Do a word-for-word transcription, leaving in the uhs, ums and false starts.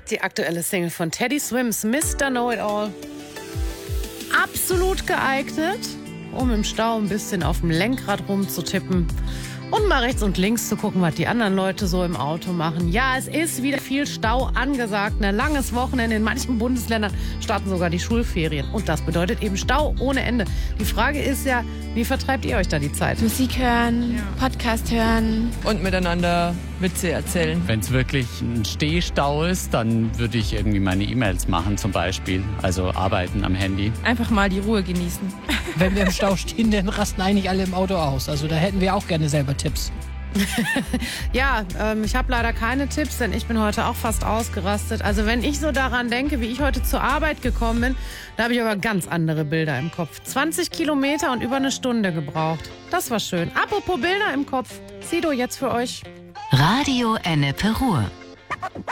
Die aktuelle Single von Teddy Swims, Mister Know-It-All. Absolut geeignet, um im Stau ein bisschen auf dem Lenkrad rumzutippen und mal rechts und links zu gucken, was die anderen Leute so im Auto machen. Ja, es ist wieder viel Stau angesagt. Ein langes Wochenende. In manchen Bundesländern starten sogar die Schulferien. Und das bedeutet eben Stau ohne Ende. Die Frage ist ja, wie vertreibt ihr euch da die Zeit? Musik hören, ja. Podcast hören. Und miteinander Witze erzählen. Wenn es wirklich ein Stehstau ist, dann würde ich irgendwie meine E-Mails machen zum Beispiel. Also arbeiten am Handy. Einfach mal die Ruhe genießen. Wenn wir im Stau stehen, dann rasten eigentlich alle im Auto aus. Also da hätten wir auch gerne selber Tipps. Ja, ähm, ich habe leider keine Tipps, denn ich bin heute auch fast ausgerastet. Also wenn ich so daran denke, wie ich heute zur Arbeit gekommen bin, da habe ich aber ganz andere Bilder im Kopf. zwanzig Kilometer und über eine Stunde gebraucht. Das war schön. Apropos Bilder im Kopf. Sido jetzt für euch. Radio Ennepe Ruhr.